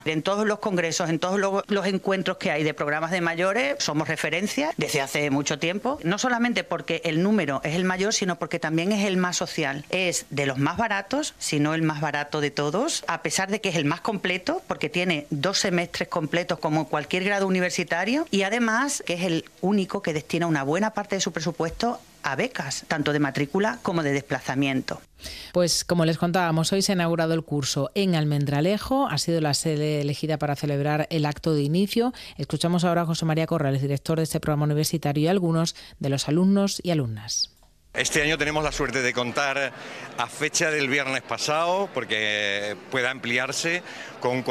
En todos los congresos, en todos los encuentros que hay de programas de mayores, somos referencia desde hace mucho tiempo. No solamente porque el número es el mayor, sino porque también es el más social. Es de los más baratos, si no el más barato de todos, a pesar de que es el más completo, porque tiene 2 semestres completos como cualquier grado universitario, y además que es el único que destina una buena parte de su presupuesto a becas, tanto de matrícula como de desplazamiento. Pues como les contábamos, hoy se ha inaugurado el curso en Almendralejo, ha sido la sede elegida para celebrar el acto de inicio. Escuchamos ahora a José María Corrales, director de este programa universitario, y a algunos de los alumnos y alumnas. Este año tenemos la suerte de contar a fecha del viernes pasado, porque pueda ampliarse, con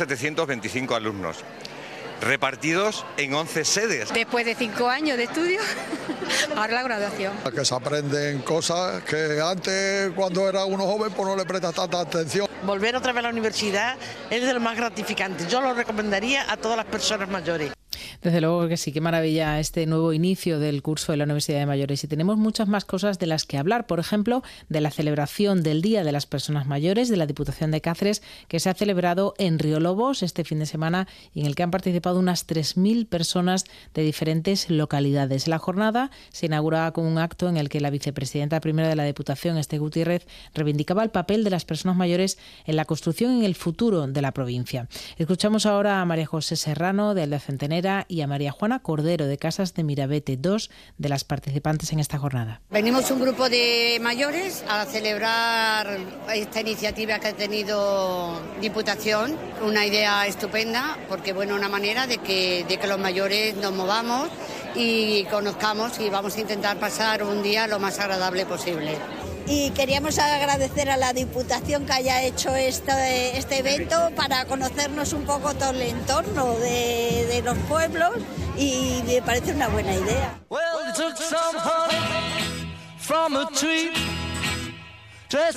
4.725 alumnos, repartidos en 11 sedes. Después de 5 años de estudio, ahora la graduación. Que se aprenden cosas que antes, cuando era uno joven, pues no le prestas tanta atención. Volver otra vez a la universidad es de lo más gratificante. Yo lo recomendaría a todas las personas mayores. Desde luego que sí, qué maravilla este nuevo inicio del curso de la Universidad de Mayores. Y tenemos muchas más cosas de las que hablar. Por ejemplo, de la celebración del Día de las Personas Mayores de la Diputación de Cáceres, que se ha celebrado en Riolobos este fin de semana y en el que han participado unas 3.000 personas de diferentes localidades. La jornada se inauguraba con un acto en el que la vicepresidenta primera de la Diputación, Esther Gutiérrez, reivindicaba el papel de las personas mayores en la construcción y en el futuro de la provincia. Escuchamos ahora a María José Serrano, de Aldea Centenera, y a María Juana Cordero, de Casas de Mirabete, 2 de las participantes en esta jornada. Venimos un grupo de mayores a celebrar esta iniciativa que ha tenido Diputación, una idea estupenda, porque bueno, una manera de que los mayores nos movamos y conozcamos, y vamos a intentar pasar un día lo más agradable posible. Y queríamos agradecer a la Diputación que haya hecho este evento para conocernos un poco todo el entorno de los pueblos, y me parece una buena idea.